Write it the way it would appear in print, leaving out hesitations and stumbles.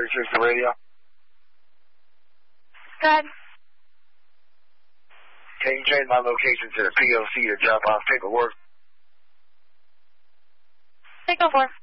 336 the radio. Good. Can you change my location to the POC to drop off paperwork? 604.